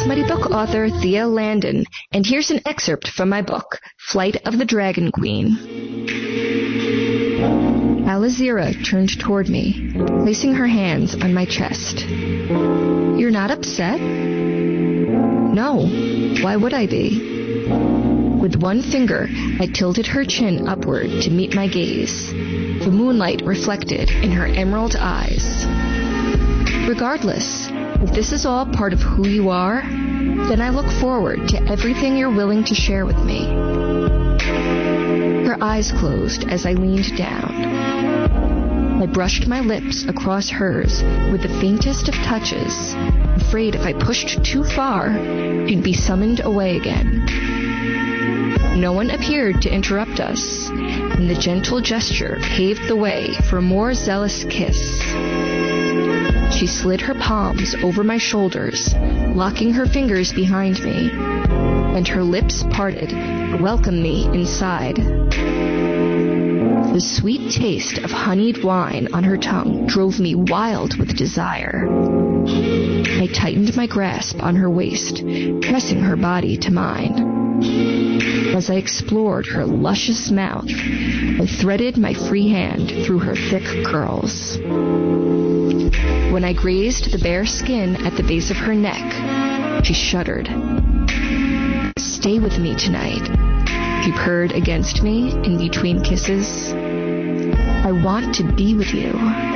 Smutty Book author Thea Landon, and here's an excerpt from my book, Flight of the Dragon Queen. Alizira turned toward me, placing her hands on my chest. You're not upset? No, why would I be? With one finger, I tilted her chin upward to meet my gaze, the moonlight reflected in her emerald eyes. Regardless, if this is all part of who you are, then I look forward to everything you're willing to share with me. Her eyes closed as I leaned down. I brushed my lips across hers with the faintest of touches, afraid if I pushed too far, I'd be summoned away again. No one appeared to interrupt us, and the gentle gesture paved the way for a more zealous kiss. She slid her palms over my shoulders, locking her fingers behind me, and her lips parted to welcome me inside. The sweet taste of honeyed wine on her tongue drove me wild with desire. I tightened my grasp on her waist, pressing her body to mine. As I explored her luscious mouth, I threaded my free hand through her thick curls. When I grazed the bare skin at the base of her neck, she shuddered. Stay with me tonight, she purred against me in between kisses. I want to be with you.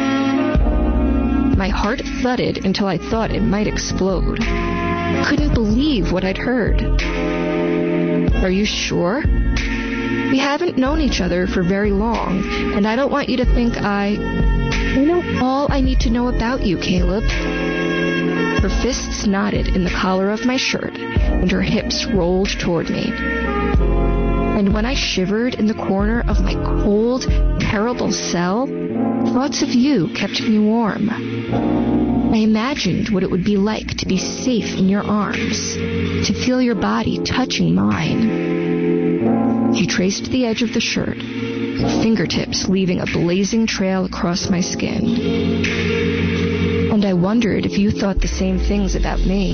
My heart thudded until I thought it might explode. I couldn't believe what I'd heard. Are you sure? We haven't known each other for very long, and I don't want you to think I know all I need to know about you, Caleb. Her fists knotted in the collar of my shirt, and her hips rolled toward me. And when I shivered in the corner of my cold, terrible cell, thoughts of you kept me warm. I imagined what it would be like to be safe in your arms, to feel your body touching mine. She traced the edge of the shirt, her fingertips leaving a blazing trail across my skin. And I wondered if you thought the same things about me.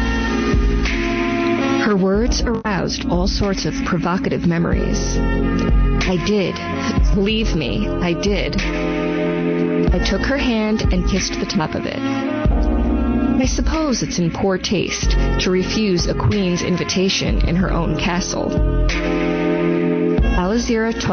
Her words aroused all sorts of provocative memories. I did. Believe me, I did. I took her hand and kissed the top of it. I suppose it's in poor taste to refuse a queen's invitation in her own castle. Alizira